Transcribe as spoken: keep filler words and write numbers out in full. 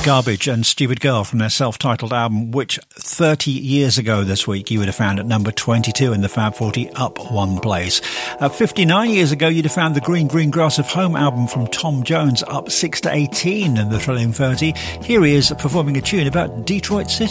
Garbage and Stupid Girl from their self-titled album, which thirty years ago this week you would have found at number twenty-two in the Fab forty, up one place. Uh, fifty-nine years ago you'd have found the Green Green Grass of Home album from Tom Jones up six to eighteen in the Thrilling thirty. Here he is performing a tune about Detroit City.